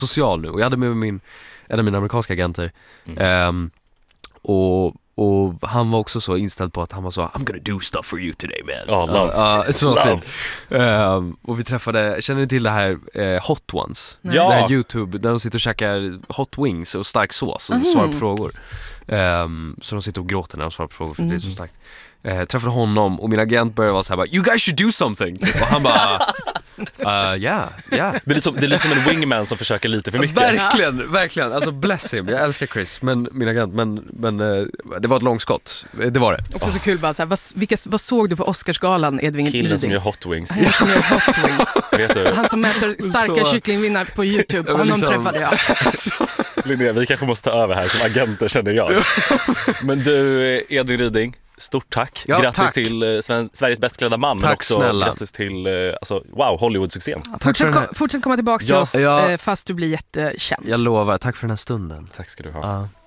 social nu. Och jag hade med en av mina amerikanska agenter. Och han var också så inställd på att han var så I'm gonna do stuff for you today, man. Så fint. Och vi träffade, känner ni till det här Hot Ones? Ja. Det här YouTube där de sitter och käkar hot wings och stark sås och svarar på frågor. Så de sitter och gråter när de svarar på frågor för det är så starkt. Träffade honom och min agent började vara så här bara, you guys should do something. Och han bara yeah. Det är lite som en wingman som försöker lite för mycket. Verkligen. Alltså bless him. Jag älskar Chris, men min agent, men det var ett långskott. Det var det. Också så kul bara så här, vad såg du på Oscarsgalan, Edvin? Killen som gör hot wings. Han som gör hot wings. Vet du? Han som mäter starka kycklingvinnar på YouTube. Honom liksom, träffade jag. Linnea, vi kanske måste ta över här som agenter, känner jag. Men du, Edvin Ryding, stort tack. Ja, grattis tack. till Sveriges bäst klädda man. Tack Men också snälla. grattis till Hollywood-succén. Fortsätt komma tillbaka till oss fast du blir jättekänd. Jag lovar, tack för den här stunden. Tack ska du ha. Ja.